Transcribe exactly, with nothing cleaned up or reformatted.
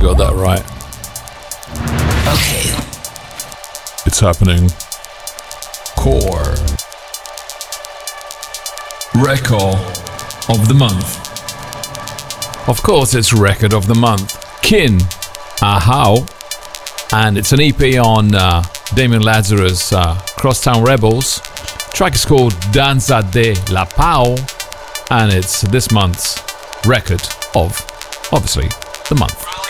got that right. Okay. It's happening. Core. Record of the month. Of course, it's record of the month. Kin. Ahau. And it's an E P on uh, Damien Lazarus' uh, Crosstown Rebels. Track is called Danza de la Pau. And it's this month's record of, obviously, the month.